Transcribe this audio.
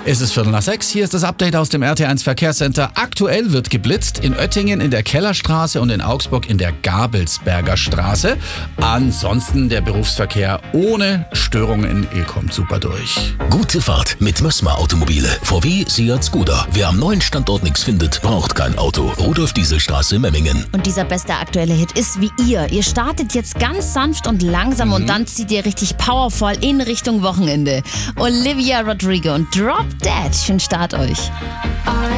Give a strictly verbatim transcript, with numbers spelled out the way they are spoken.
Es ist Viertel nach sechs, hier ist das Update aus dem R T eins Verkehrscenter. Aktuell wird geblitzt in Oettingen in der Kellerstraße und in Augsburg in der Gabelsberger Straße. Ansonsten der Berufsverkehr ohne Störungen, ihr kommt super durch. Gute Fahrt mit Mössmer Automobile. V W, Seat, Skoda. Wer am neuen Standort nichts findet, braucht kein Auto. Rudolf-Diesel-Straße, Memmingen. Und dieser beste aktuelle Hit ist wie ihr. Ihr startet jetzt ganz sanft und langsam Mhm. und dann zieht ihr richtig powervoll in Richtung Wochenende. Olivia Rodrigo und Drop Dead. Schönen Start euch.